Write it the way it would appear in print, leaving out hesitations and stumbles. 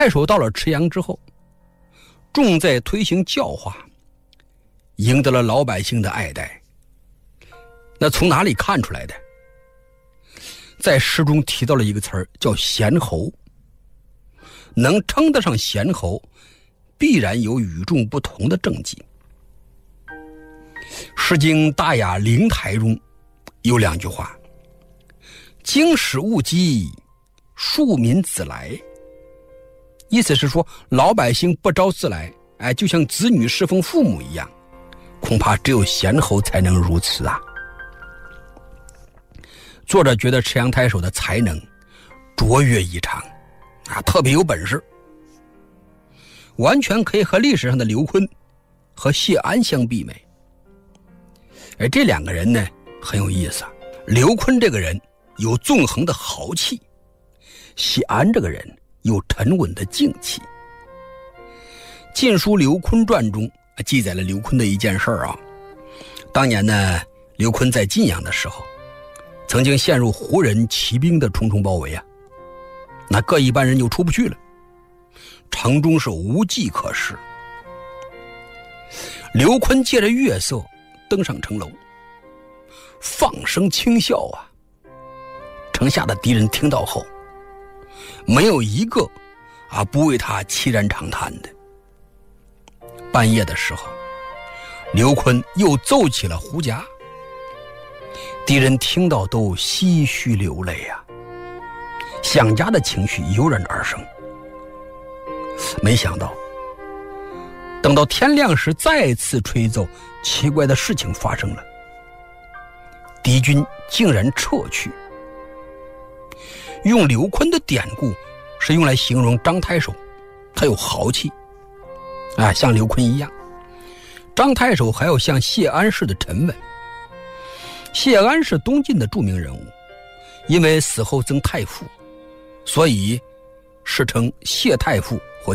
太守到了池阳之后，重在推行教化，赢得了老百姓的爱戴。那从哪里看出来的？在诗中提到了一个词儿，叫贤侯。能称得上贤侯，必然有与众不同的政绩。诗经大雅灵台中有2句话：经史勿饥，庶民自来。意思是说，老百姓不招自来，就像子女侍奉父母一样，恐怕只有贤侯才能如此啊。作者觉得池阳太守的才能卓越异常特别有本事，完全可以和历史上的刘琨和谢安相媲美。而这2个人呢很有意思刘琨这个人有纵横的豪气，谢安这个人有沉稳的静气。《晋书·刘琨传》中记载了刘琨的一件事当年呢，刘琨在晋阳的时候，曾经陷入胡人骑兵的重重包围那各一般人就出不去了，城中是无计可施。刘琨借着月色登上城楼，放声轻笑城下的敌人听到后，没有一个不为他凄然长叹的。半夜的时候，刘琨又奏起了胡笳，敌人听到都唏嘘流泪想家的情绪油然而生。没想到等到天亮时再次吹奏，奇怪的事情发生了，敌军竟然撤去。用刘琨的典故是用来形容张太守，他有豪气像刘琨一样。张太守还要像谢安似的沉稳。谢安是东晋的著名人物，因为死后赠太傅，所以世称谢太傅或